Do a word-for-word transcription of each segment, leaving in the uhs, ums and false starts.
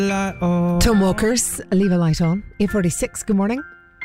Tom Walker's Leave a Light On. eight forty-six, good morning.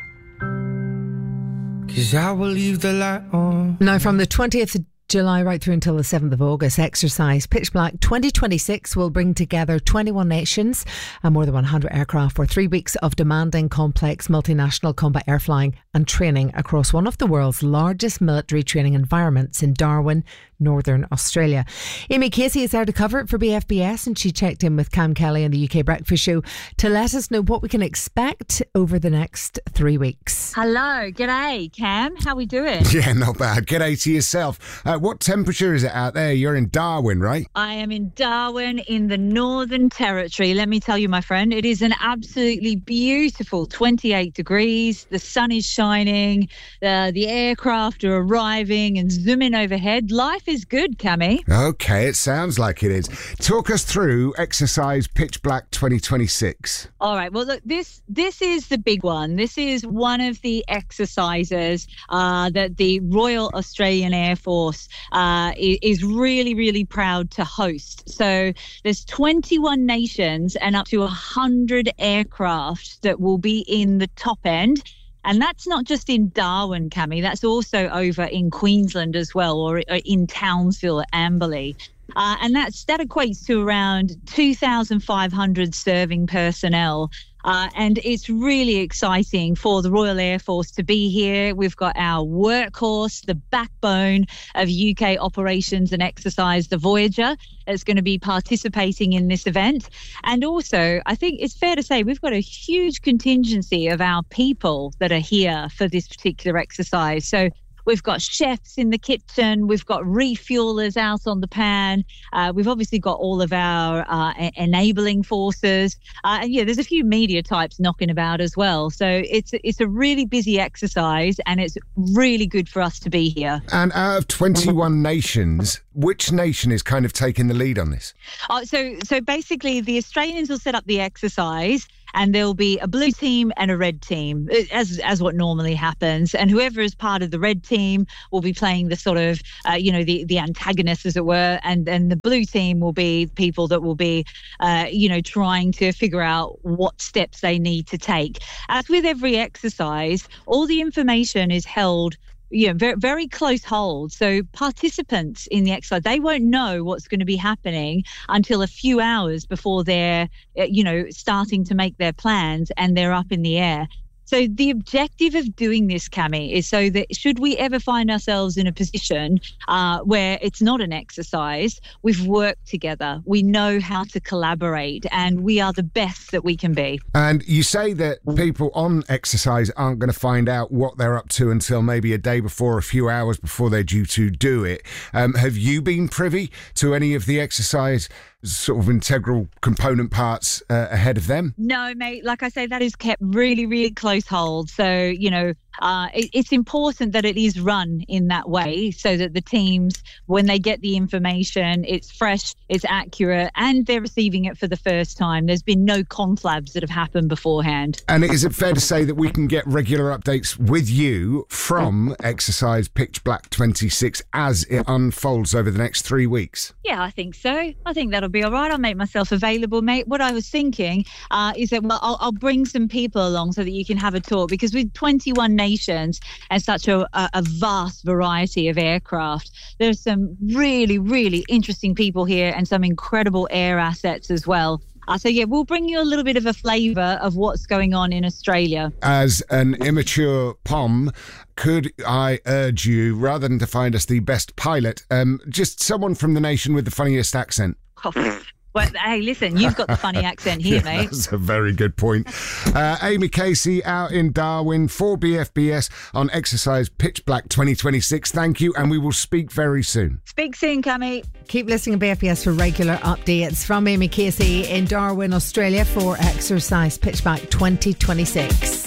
Cause I will leave the light on. Now from the twentieth of July right through until the seventh of August, Exercise Pitch Black twenty twenty-six will bring together twenty-one nations and more than one hundred aircraft for three weeks of demanding, complex, multinational combat air flying and training across one of the world's largest military training environments in Darwin, Northern Australia. Amy Casey is there to cover it for B F B S, and she checked in with Cam Kelly on the U K Breakfast Show to let us know what we can expect over the next three weeks. Hello, g'day Cam, how we doing? Yeah, not bad. G'day to yourself. Uh, what temperature is it out there? You're in Darwin, right? I am in Darwin in the Northern Territory. Let me tell you, my friend, it is an absolutely beautiful twenty-eight degrees. The sun is shining, uh, the aircraft are arriving and zooming overhead. Life is good, Cammy. Okay, it sounds like it is. Talk us through Exercise Pitch Black twenty twenty-six. All right. Well, look, this this is the big one. This is one of the exercises uh, that the Royal Australian Air Force uh, is really, really proud to host. So there's twenty-one nations and up to one hundred aircraft that will be in the top end. And that's not just in Darwin, Cammy, that's also over in Queensland as well, or in Townsville, Amberley. Uh, and that's that equates to around two thousand five hundred serving personnel. Uh, and it's really exciting for the Royal Air Force to be here. We've got our workhorse, the backbone of U K operations and exercise, the Voyager, that's going to be participating in this event. And also, I think it's fair to say we've got a huge contingency of our people that are here for this particular exercise. So we've got chefs in the kitchen. We've got refuelers out on the pan. Uh, we've obviously got all of our uh, enabling forces. Uh, and yeah, there's a few media types knocking about as well. So it's it's a really busy exercise, and it's really good for us to be here. And out of twenty-one nations, which nation is kind of taking the lead on this? Uh, so so basically, the Australians will set up the exercise, and there'll be a blue team and a red team, as as what normally happens. And whoever is part of the red team will be playing the sort of, uh, you know, the, the antagonists, as it were. And then the blue team will be people that will be, uh, you know, trying to figure out what steps they need to take. As with every exercise, all the information is held, you know, very, very close hold. So participants in the exercise, they won't know what's going to be happening until a few hours before they're, you know, starting to make their plans and they're up in the air. So the objective of doing this, Cammy, is so that should we ever find ourselves in a position uh, where it's not an exercise, we've worked together, we know how to collaborate, and we are the best that we can be. And you say that people on exercise aren't going to find out what they're up to until maybe a day before, a few hours before they're due to do it. Um, have you been privy to any of the exercise sort of integral component parts uh, ahead of them? No, mate. Like I say, that is kept really, really close hold. So, you know, uh, it, it's important that it is run in that way so that the teams, when they get the information, it's fresh, it's accurate, and they're receiving it for the first time. There's been no conflabs that have happened beforehand. And is it fair to say that we can get regular updates with you from Exercise Pitch Black twenty-six as it unfolds over the next three weeks? Yeah, I think so. I think that'll be all right. I'll make myself available, mate. What I was thinking uh, is that, well, I'll, I'll bring some people along so that you can have a tour, because with twenty-one nations and such a, a vast variety of aircraft, there's some really, really interesting people here and some incredible air assets as well. Uh, so, yeah, we'll bring you a little bit of a flavour of what's going on in Australia. As an immature P O M, could I urge you, rather than to find us the best pilot, um, just someone from the nation with the funniest accent? Oh, well, hey, listen, you've got the funny accent here, yeah, mate. That's a very good point. Uh, Amy Casey out in Darwin for B F B S on Exercise Pitch Black twenty twenty-six. Thank you, and we will speak very soon. Speak soon, Cammy. Keep listening to B F B S for regular updates from Amy Casey in Darwin, Australia for Exercise Pitch Black twenty twenty-six.